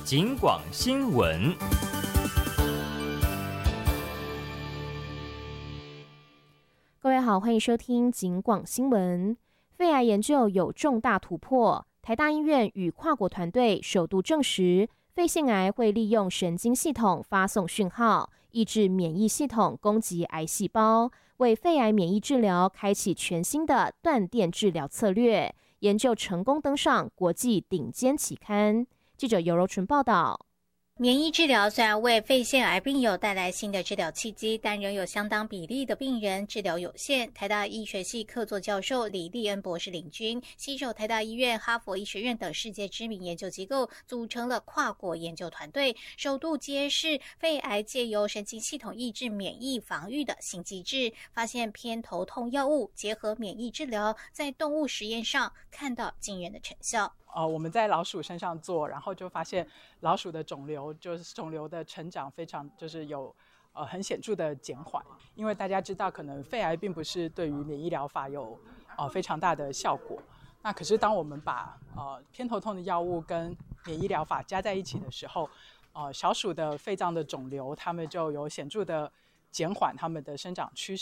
警广新闻。 各位好，欢迎收听警广新闻。肺癌研究有重大突破，台大医院与跨国团队首度证实，肺腺癌会利用神经系统发送讯号，抑制免疫系统攻击癌细胞，为肺癌免疫治疗开启全新的断电治疗策略。研究成功登上国际顶尖期刊。记者尤柔纯报道。 免疫治疗虽然为肺腺癌病友带来新的治疗契机，但仍有相当比例的病人治疗有限。台大医学系客座教授李立恩博士领军，携手台大医院、哈佛医学院等世界知名研究机构，组成了跨国研究团队，首度揭示肺癌借由神经系统抑制免疫防御的新机制，发现偏头痛药物结合免疫治疗，在动物实验上看到惊人的成效。 我们在老鼠身上做，然后就发现老鼠的肿瘤的成长非常有很显著的减缓。因为大家知道，可能肺癌并不是对于免疫疗法有非常大的效果。那可是当我们把偏头痛的药物跟免疫疗法加在一起的时候，小鼠的肺脏的肿瘤它们就有显著的减缓它们的生长趋势。